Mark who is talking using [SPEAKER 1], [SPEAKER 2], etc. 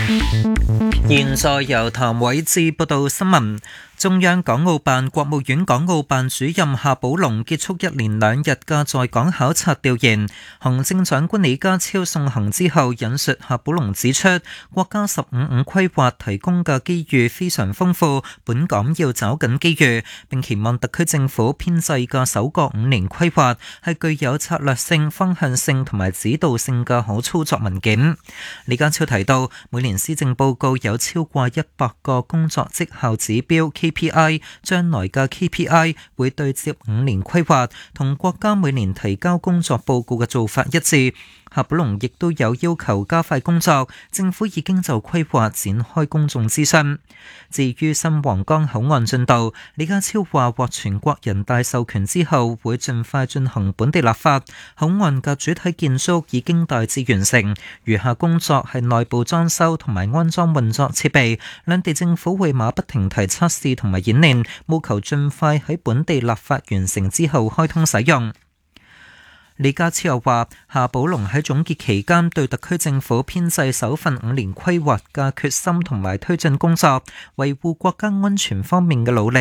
[SPEAKER 1] 現在由譚偉智報道新聞。中央港澳辦、國務院港澳辦主任夏寶龍結束1連2日嘅在港考察調研。行政長官李家超送行之後，引述夏寶龍指出，國家15-5規劃提供嘅機遇非常豐富，本港要抓緊機遇，並期望特區政府編製嘅首個5年規劃係具有策略性、方向性同埋指導性嘅可操作文件。李家超提到，每年施政報告有超過100個工作績效指標 KPI， 將來嘅 KPI 會對接5年規劃，同國家每年提交工作報告嘅做法一致。夏寶龍亦都有要求加快工作，政府已經就規劃展開公眾諮詢。至於新皇崗口岸進度，李家超話獲全國人大授權之後，會盡快進行本地立法。口岸嘅主體建築已經大致完成，餘下工作係內部裝修同埋安裝運作設備。兩地政府會馬不停蹄測試同埋演練，務求盡快喺本地立法完成之後開通使用。李家超又話，夏寶龍喺總結期間對特區政府編製首份5年規劃嘅決心同埋推進工作，維護國家安全方面嘅努力